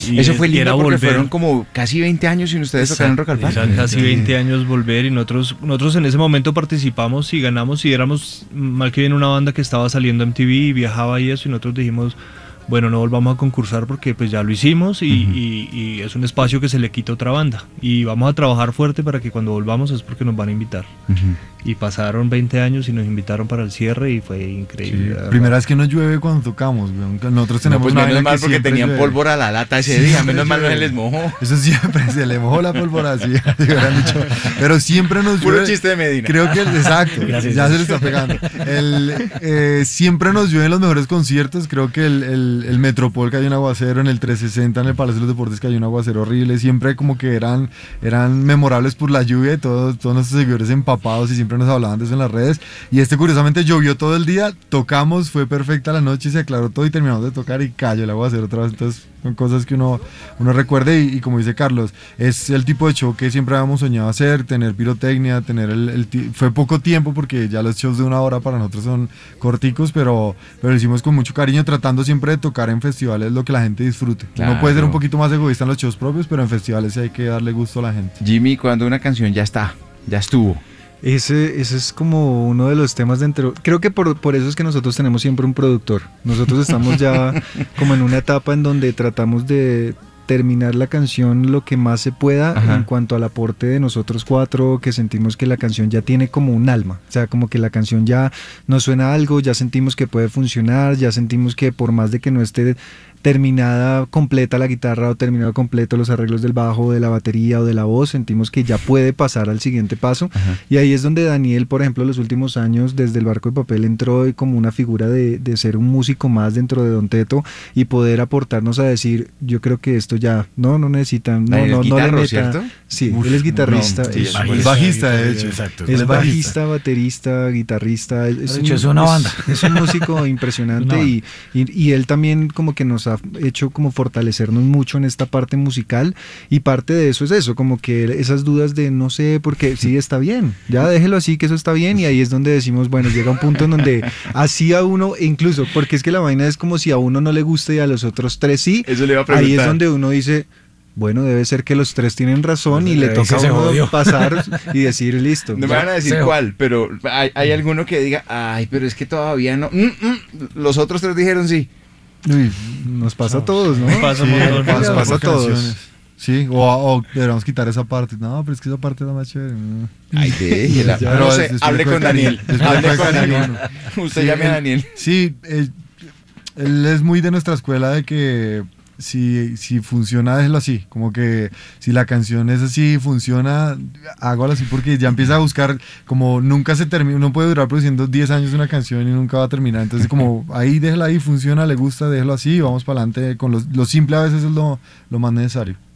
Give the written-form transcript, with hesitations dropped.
Eso fue y lindo era porque volver. fueron como casi 20 años sin ustedes tocar en Rock al Parque. Eran casi 20 años volver y nosotros en ese momento participamos y ganamos y éramos mal que bien una banda que estaba saliendo en MTV y viajaba y eso y nosotros dijimos, bueno, no volvamos a concursar porque pues ya lo hicimos y es un espacio que se le quita a otra banda y vamos a trabajar fuerte para que cuando volvamos es porque nos van a invitar. Y pasaron 20 años y nos invitaron para el cierre y fue increíble. Sí, primera vez que nos llueve cuando tocamos, weón. Nosotros tenemos pues una menos vaina mal que porque siempre tenían llueve. pólvora a la lata ese día, menos mal no se les mojó. Eso siempre se le mojó la pólvora, sí, hubieran dicho. Pero siempre nos llueve. Puro chiste de Medina. Creo que, exacto, Gracias. ya se le está pegando. Siempre nos llueve en los mejores conciertos. Creo que el Metropol que hay un aguacero, en el 360, en el Palacio de los Deportes que hay un aguacero horrible. Siempre como que eran memorables por la lluvia y todos nuestros seguidores empapados y siempre nos hablaban de eso en las redes. Y curiosamente llovió todo el día, tocamos, fue perfecta la noche, se aclaró todo y terminamos de tocar y cayó el aguacero otra vez. Entonces son cosas que uno recuerda y como dice Carlos, es el tipo de show que siempre habíamos soñado hacer, tener pirotecnia, tener fue poco tiempo porque ya los shows de 1 hora para nosotros son corticos, pero lo hicimos con mucho cariño, tratando siempre de tocar en festivales lo que la gente disfrute. Claro. Uno puede ser un poquito más egoísta en los shows propios, pero en festivales sí hay que darle gusto a la gente. Jimmy, cuando una canción ya está, ya estuvo. Ese es como uno de los temas dentro. Creo que por eso es que nosotros tenemos siempre un productor. Nosotros estamos ya como en una etapa en donde tratamos de terminar la canción lo que más se pueda. Ajá. En cuanto al aporte de nosotros 4, que sentimos que la canción ya tiene como un alma. O sea, como que la canción ya nos suena algo, ya sentimos que puede funcionar, ya sentimos que por más de que no esté terminada completa la guitarra o terminado completo los arreglos del bajo, de la batería o de la voz, sentimos que ya puede pasar al siguiente paso. Ajá. Y ahí es donde Daniel, por ejemplo, los últimos años desde el Barco de Papel entró como una figura de ser un músico más dentro de Don Teto y poder aportarnos a decir, yo creo que esto ya no necesitan, Daniel es no le guitarro, meta. ¿cierto? Sí, Uf, él es guitarrista, no, sí, es bajista, de hecho. Exacto. es bajista, baterista, guitarrista. De hecho, es una banda. Es un músico impresionante Una y él también como que nos ha hecho como fortalecernos mucho en esta parte musical y parte de eso es eso, como que esas dudas de no sé, porque sí está bien, ya déjelo así que eso está bien y ahí es donde decimos, bueno, llega un punto en donde así a uno, incluso porque es que la vaina es como si a uno no le guste y a los otros 3 sí, Eso le iba a preguntar. ahí es donde uno dice... Bueno, debe ser que los 3 tienen razón y le Ahí toca a se uno jodió. pasar y decir listo. No me ya. van a decir Seo. cuál, pero hay alguno que diga, ay, pero es que todavía no. Los otros 3 dijeron sí. Uy, Nos pasa a todos, ¿no? Pasa un Sí, montón. nos pasa a todos. canciones. Sí, o deberíamos quitar esa parte. No, pero es que esa parte es la más chévere. Ay, déjela. Ya, No pero sé, después hable le con cuenta Daniel. Después Hable le con cuenta Daniel. uno. Usted Sí, llame a Daniel. Sí, él es muy de nuestra escuela de que si funciona, déjelo así. Como que si la canción es así, funciona, hágalo así porque ya empieza a buscar, como nunca se termina, uno puede durar produciendo 10 años una canción y nunca va a terminar. Entonces como ahí déjela ahí, funciona, le gusta, déjelo así y vamos para adelante. Con lo simple a veces es lo más necesario.